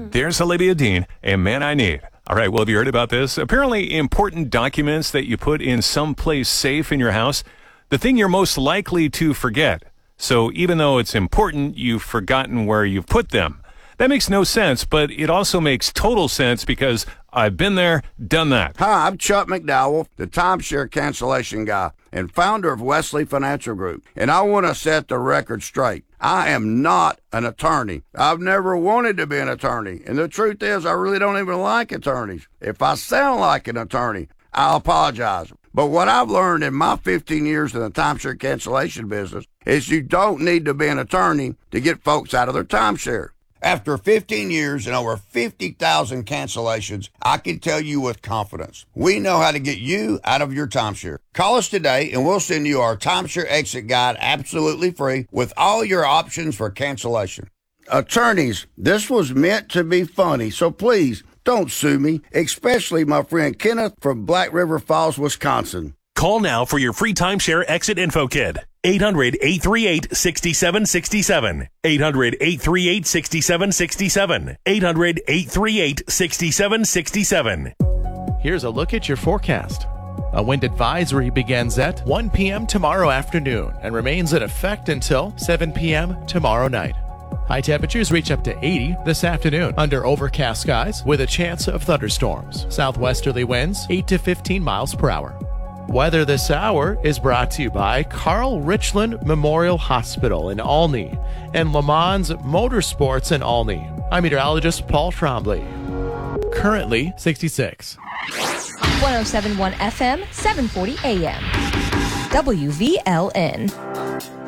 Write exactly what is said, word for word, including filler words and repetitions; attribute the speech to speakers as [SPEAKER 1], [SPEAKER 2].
[SPEAKER 1] There's Olivia Dean, a man I need. All right, well, have you heard about this? Apparently, important documents that you put in some place safe in your house, the thing you're most likely to forget. So even though it's important, you've forgotten where you've put them. That makes no sense, but it also makes total sense because I've been there, done that.
[SPEAKER 2] Hi, I'm Chuck McDowell, the timeshare cancellation guy and founder of Wesley Financial Group. And I want to set the record straight. I am not an attorney. I've never wanted to be an attorney. And the truth is, I really don't even like attorneys. If I sound like an attorney, I'll apologize. But what I've learned in my fifteen years in the timeshare cancellation business is you don't need to be an attorney to get folks out of their timeshare. After fifteen years and over fifty thousand cancellations, I can tell you with confidence, we know how to get you out of your timeshare. Call us today and we'll send you our timeshare exit guide absolutely free with all your options for cancellation. Attorneys, this was meant to be funny, so please don't sue me, especially my friend Kenneth from Black River Falls, Wisconsin.
[SPEAKER 3] Call now for your free timeshare exit info kit. eight hundred, eight three eight, six seven six seven. eight hundred, eight three eight, six seven six seven. eight hundred, eight three eight, six seven six seven.
[SPEAKER 4] Here's a look at your forecast. A wind advisory begins at one p.m. tomorrow afternoon and remains in effect until seven p.m. tomorrow night. High temperatures reach up to eighty this afternoon under overcast skies with a chance of thunderstorms. Southwesterly winds eight to fifteen miles per hour. Weather this hour is brought to you by Carl Richland Memorial Hospital in Olney and Le Mans Motorsports in Olney. I'm meteorologist Paul Trombley. Currently sixty-six.
[SPEAKER 5] one oh seven point one F M, seven forty A M. W V L N.